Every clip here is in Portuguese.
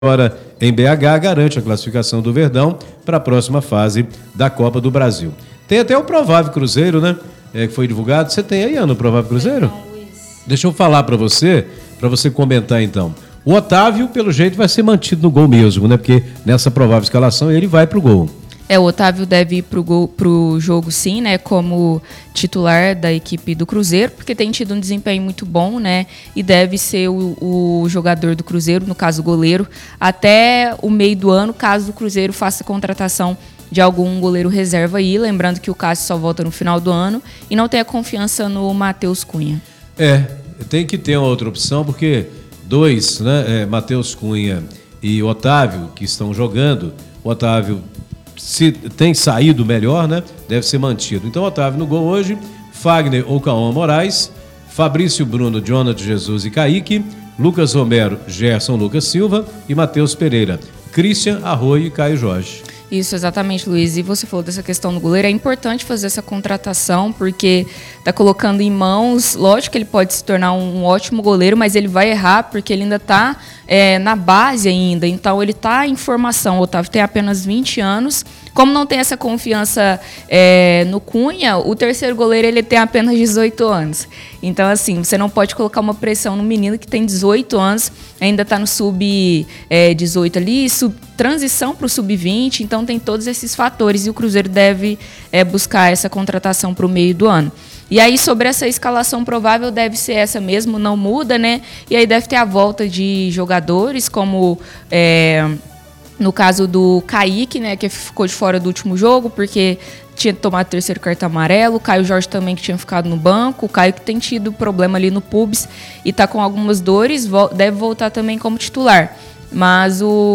Agora em BH garante a classificação do Verdão para a próxima fase da Copa do Brasil. Tem até o provável Cruzeiro, né? Que foi divulgado. Você tem aí, Ana, o provável Cruzeiro? Não, Luiz. Deixa eu falar para você comentar então. O Otávio, pelo jeito, vai ser mantido no gol mesmo, né? Porque nessa provável escalação ele vai pro gol. O Otávio deve ir pro jogo sim, né, como titular da equipe do Cruzeiro, porque tem tido um desempenho muito bom, né, e deve ser o jogador do Cruzeiro, no caso o goleiro, até o meio do ano, caso o Cruzeiro faça contratação de algum goleiro reserva aí, lembrando que o Cássio só volta no final do ano e não tem a confiança no Matheus Cunha. Tem que ter uma outra opção, porque dois, né, Matheus Cunha e Otávio, que estão jogando, o Otávio se tem saído melhor, né? Deve ser mantido. Então, Otávio no gol hoje, Fagner ou Cauã Moraes, Fabrício Bruno, Jonathan Jesus e Kaique, Lucas Romero, Gerson Lucas Silva e Matheus Pereira, Christian Arroio e Caio Jorge. Isso, exatamente, Luiz. E você falou dessa questão do goleiro. É importante fazer essa contratação, porque está colocando em mãos... Lógico que ele pode se tornar um ótimo goleiro, mas ele vai errar, porque ele ainda está na base ainda. Então, ele está em formação. O Otávio tem apenas 20 anos. Como não tem essa confiança no Cunha, o terceiro goleiro ele tem apenas 18 anos. Então, assim, você não pode colocar uma pressão no menino que tem 18 anos, ainda está no sub-18 ali, transição para o sub-20, então tem todos esses fatores e o Cruzeiro deve buscar essa contratação para o meio do ano. E aí, sobre essa escalação provável, deve ser essa mesmo, não muda, né? E aí deve ter a volta de jogadores, como... no caso do Kaique, né, que ficou de fora do último jogo, porque tinha tomado o terceiro cartão amarelo. O Caio Jorge também, que tinha ficado no banco. O Caio, que tem tido problema ali no pubis e está com algumas dores, deve voltar também como titular. Mas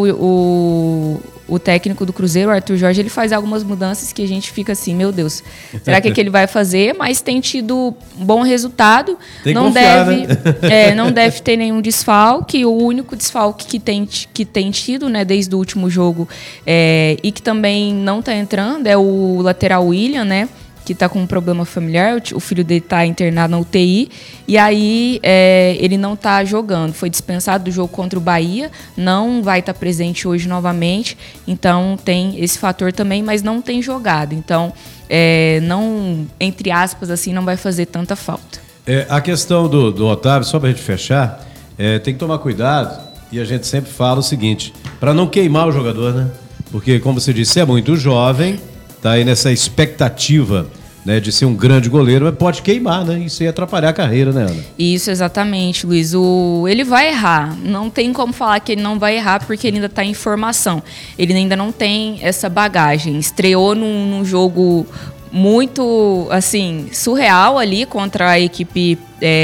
o técnico do Cruzeiro, o Arthur Jorge, ele faz algumas mudanças que a gente fica assim, meu Deus, será que ele vai fazer? Mas tem tido um bom resultado. Tem que confiar, né? Não deve ter nenhum desfalque. O único desfalque que tem tido, né, desde o último jogo e que também não está entrando é o lateral William, né? Que está com um problema familiar, o filho dele está internado na UTI, e aí ele não está jogando. Foi dispensado do jogo contra o Bahia, não vai estar presente hoje novamente, então tem esse fator também, mas não tem jogado. Então, não, entre aspas, assim, não vai fazer tanta falta. A questão do Otávio, só para a gente fechar, tem que tomar cuidado, e a gente sempre fala o seguinte, para não queimar o jogador, né? Porque, como você disse, é muito jovem, tá aí nessa expectativa, né, de ser um grande goleiro, mas pode queimar, né? Isso ia atrapalhar a carreira, né, Ana? Isso, exatamente, Luiz. Ele vai errar. Não tem como falar que ele não vai errar, porque ele ainda está em formação. Ele ainda não tem essa bagagem. Estreou num jogo muito, assim, surreal ali contra a equipe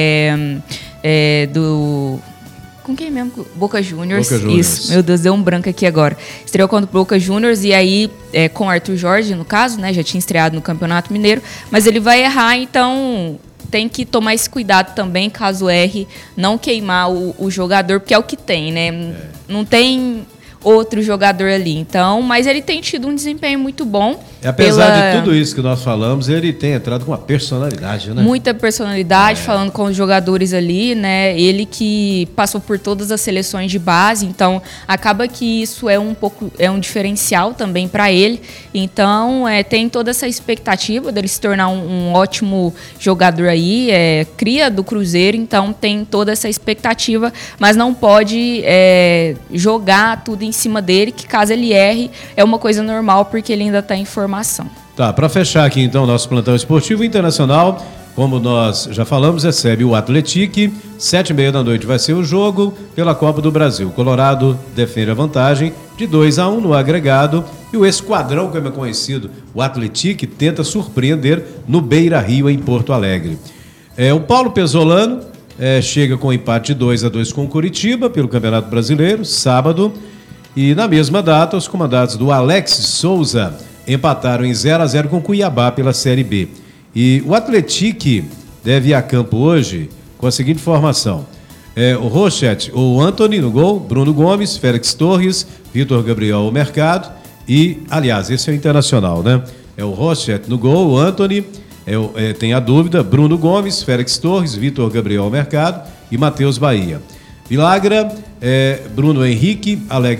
do... Com quem mesmo? Boca Juniors. Isso, meu Deus, deu um branco aqui agora. Estreou contra o Boca Juniors e aí com o Arthur Jorge, no caso, né? Já tinha estreado no Campeonato Mineiro, mas ele vai errar, então tem que tomar esse cuidado também, caso erre, não queimar o jogador, porque é o que tem, né? Não tem outro jogador ali, então, mas ele tem tido um desempenho muito bom. Apesar de tudo isso que nós falamos, ele tem entrado com uma personalidade, né? Muita personalidade, falando com os jogadores ali, né? Ele que passou por todas as seleções de base, então acaba que isso é um diferencial também para ele. Então, tem toda essa expectativa dele se tornar um ótimo jogador aí, cria do Cruzeiro, então tem toda essa expectativa, mas não pode jogar tudo em cima dele, que caso ele erre, é uma coisa normal, porque ele ainda está em formação. Tá, para fechar aqui então nosso plantão esportivo internacional, como nós já falamos, recebe o Atlético, 19h30 vai ser o jogo pela Copa do Brasil. Colorado defende a vantagem de 2-1 no agregado e o esquadrão, como é conhecido, o Atlético, tenta surpreender no Beira-Rio, em Porto Alegre. O Paulo Pesolano chega com empate 2-2 com o Curitiba pelo Campeonato Brasileiro, sábado. E na mesma data, os comandados do Alex Souza empataram em 0-0 com o Cuiabá pela Série B. E o Atlético deve ir a campo hoje com a seguinte formação. O Rochette, o Antony no gol, Bruno Gomes, Félix Torres, Vitor Gabriel Mercado e, aliás, esse é o Internacional, né? É o Rochette no gol, o Antony, tem a dúvida, Bruno Gomes, Félix Torres, Vitor Gabriel Mercado e Matheus Bahia. Vilagra, Bruno Henrique, Alex